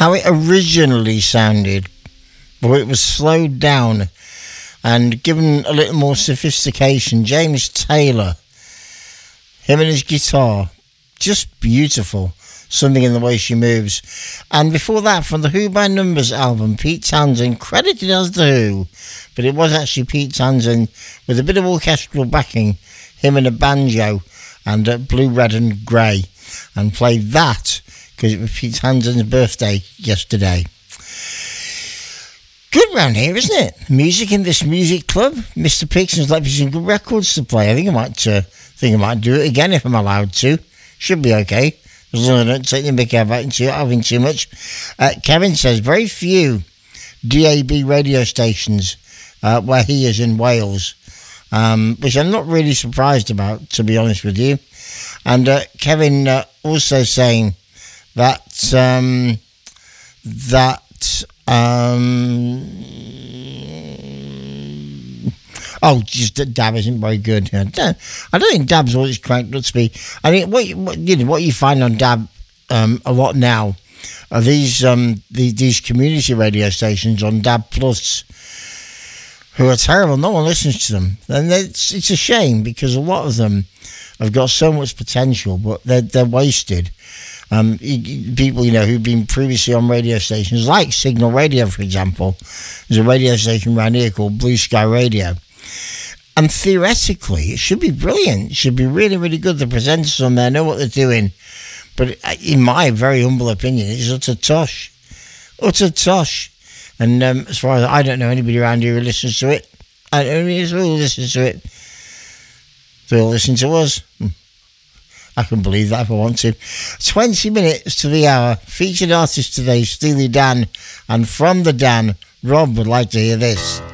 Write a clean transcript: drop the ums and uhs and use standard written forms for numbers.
how it originally sounded, but it was slowed down and given a little more sophistication. James Taylor, him and his guitar, just beautiful. Something in the Way She Moves. And before that, from the Who by Numbers album, Pete Townshend, credited as the Who, but it was actually Pete Townshend with a bit of orchestral backing, him and a banjo and blue, red and grey, and played that because it was Pete Townshend's birthday yesterday. Good round here, isn't it? Music in this music club. Mr. Pixon's left me some good records to play. I think I might do it again if I'm allowed to. Should be okay. As long as I don't take the mick out into having too much. Kevin says very few DAB radio stations where he is in Wales, which I'm not really surprised about, to be honest with you. And Kevin also saying that just that DAB isn't very good. I don't think DAB's always cranked up to be. I think what you find on DAB a lot now are these community radio stations on DAB Plus who are terrible. No one listens to them, and it's a shame because a lot of them have got so much potential, but they're wasted. People who've been previously on radio stations like Signal Radio, for example. There's a radio station around here called Blue Sky Radio. And theoretically, it should be brilliant. It should be really, really good. The presenters on there know what they're doing. But in my very humble opinion, it's utter tosh. Utter tosh. And as far as I don't know anybody around here who listens to it. I don't know who listens to it. They all listen to us. I can believe that if I want to. 20 minutes to the hour. Featured artist today, Steely Dan. And from the Dan, Rob would like to hear this.